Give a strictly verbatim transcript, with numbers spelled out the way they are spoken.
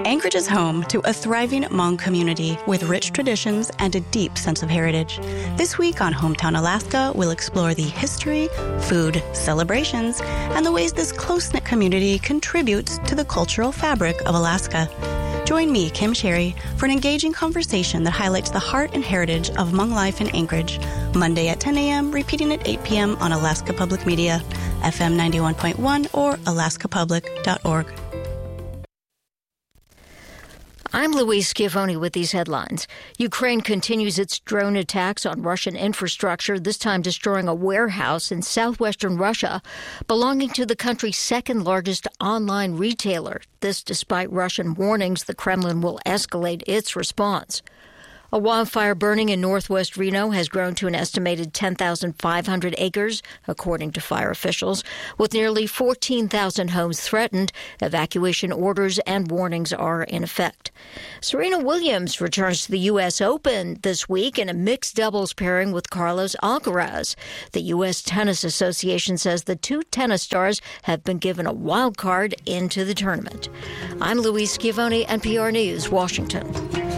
Anchorage is home to a thriving Hmong community with rich traditions and a deep sense of heritage. This week on Hometown Alaska, we'll explore the history, food, celebrations, and the ways this close-knit community contributes to the cultural fabric of Alaska. Join me, Kim Sherry, for an engaging conversation that highlights the heart and heritage of Hmong life in Anchorage. Monday at ten a.m., repeating at eight p.m. on Alaska Public Media, F M ninety-one point one or alaska public dot org. I'm Louise Schiavone with these headlines. Ukraine continues its drone attacks on Russian infrastructure, this time destroying a warehouse in southwestern Russia belonging to the country's second largest online retailer. This despite Russian warnings the Kremlin will escalate its response. A wildfire burning in northwest Reno has grown to an estimated ten thousand five hundred acres, according to fire officials. With nearly fourteen thousand homes threatened, evacuation orders and warnings are in effect. Serena Williams returns to the U S Open this week in a mixed doubles pairing with Carlos Alcaraz. The U S Tennis Association says the two tennis stars have been given a wild card into the tournament. I'm Louise Schiavone, N P R News, Washington.